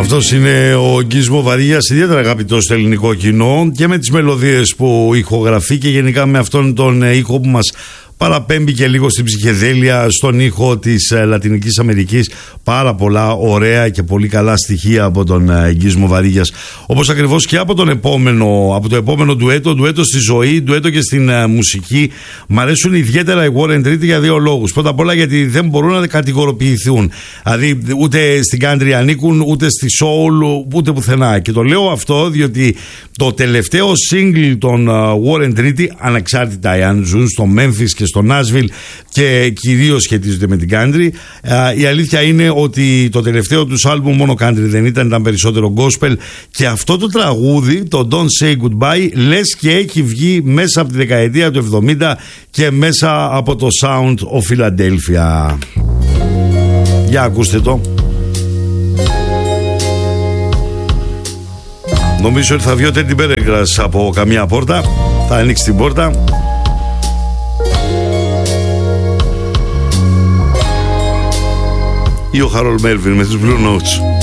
Αυτός είναι ο Γκίσμο Βαρύγιας, ιδιαίτερα αγαπητός στο ελληνικό κοινό και με τις μελωδίες που ηχογραφεί και γενικά με αυτόν τον ήχο που μας παραπέμπει και λίγο στην ψυχεδέλεια, στον ήχο της Λατινικής Αμερικής. Πάρα πολλά ωραία και πολύ καλά στοιχεία από τον Γκίσμο Βαρύγιας. Όπως ακριβώς και από το επόμενο ντουέτο στη ζωή, ντουέτο και στην μουσική. Μ' αρέσουν ιδιαίτερα οι Warren Treaty για δύο λόγους. Πρώτα απ' όλα γιατί δεν μπορούν να κατηγοροποιηθούν. Δηλαδή ούτε στην country ανήκουν, ούτε στη soul, ούτε πουθενά. Και το λέω αυτό διότι το τελευταίο single των Warren Treaty, ανεξάρτητα εάν ζουν στο Memphis και στο Nashville και κυρίως σχετίζονται με την country, η αλήθεια είναι ότι το τελευταίο τους άλμπουμ μόνο country δεν ήταν περισσότερο gospel, και αυτό το τραγούδι, το Don't Say Goodbye, λες και έχει βγει μέσα από τη δεκαετία του 70 και μέσα από το sound of Philadelphia. Για ακούστε το. Νομίζω ότι θα βγει ο Τέντι Μπέρεγκρας από καμία πόρτα. Θα ανοίξει την πόρτα. Ή ο Harold Melvin με τους Blue Notes.